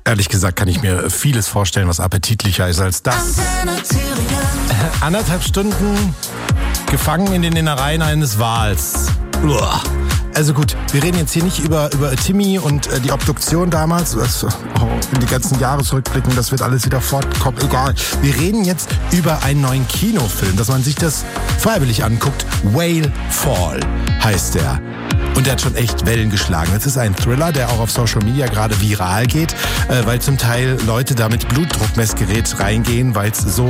Ehrlich gesagt kann ich mir vieles vorstellen, was appetitlicher ist als das. 1,5 Stunden gefangen in den Innereien eines Wals. Uah. Also gut, wir reden jetzt hier nicht über Timmy und die Obduktion damals, die ganzen Jahre zurückblicken, das wird alles wieder fortkommen, egal. Wir reden jetzt über einen neuen Kinofilm, dass man sich das freiwillig anguckt. Whale Fall heißt der. Und der hat schon echt Wellen geschlagen. Das ist ein Thriller, der auch auf Social Media gerade viral geht, weil zum Teil Leute da mit Blutdruckmessgerät reingehen, weil es so,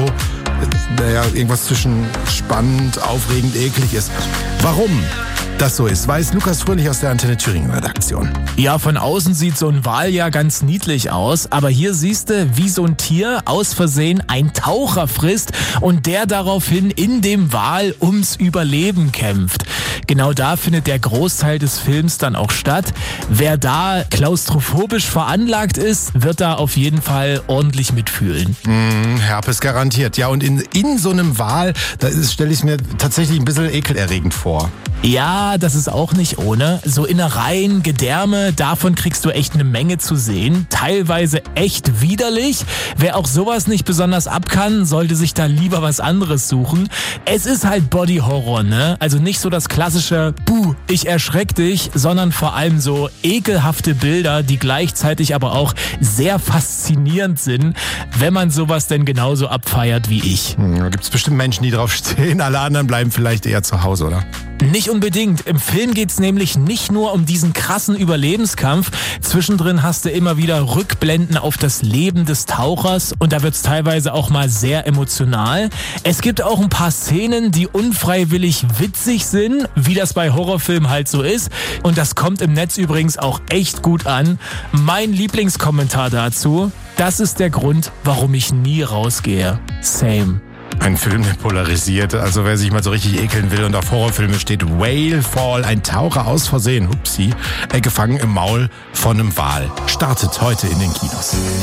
irgendwas zwischen spannend, aufregend, eklig ist. Warum das so ist, weiß Lukas Fröhlich aus der Antenne Thüringen Redaktion. Ja, von außen sieht so ein Wal ja ganz niedlich aus, aber hier siehst du, wie so ein Tier aus Versehen ein Taucher frisst und der daraufhin in dem Wal ums Überleben kämpft. Genau da findet der Großteil des Films dann auch statt. Wer da klaustrophobisch veranlagt ist, wird da auf jeden Fall ordentlich mitfühlen. Herpes garantiert. Ja, und in so einem Wal, da stelle ich es mir tatsächlich ein bisschen ekelerregend vor. Ja, das ist auch nicht ohne. So Innereien, Gedärme, davon kriegst du echt eine Menge zu sehen. Teilweise echt widerlich. Wer auch sowas nicht besonders ab kann, sollte sich da lieber was anderes suchen. Es ist halt Body Horror, ne? Also nicht so das klassische Buh, ich erschreck dich, sondern vor allem so ekelhafte Bilder, die gleichzeitig aber auch sehr faszinierend sind, wenn man sowas denn genauso abfeiert wie ich. Da gibt's bestimmt Menschen, die drauf stehen. Alle anderen bleiben vielleicht eher zu Hause, oder? Nicht unbedingt. Im Film geht's nämlich nicht nur um diesen krassen Überlebenskampf. Zwischendrin hast du immer wieder Rückblenden auf das Leben des Tauchers und da wird's teilweise auch mal sehr emotional. Es gibt auch ein paar Szenen, die unfreiwillig witzig sind, wie das bei Horrorfilmen halt so ist. Und das kommt im Netz übrigens auch echt gut an. Mein Lieblingskommentar dazu: Das ist der Grund, warum ich nie rausgehe. Same. Ein Film, der polarisiert. Also wer sich mal so richtig ekeln will und auf Horrorfilme steht, Whale Fall, ein Taucher aus Versehen, gefangen im Maul von einem Wal. Startet heute in den Kinos.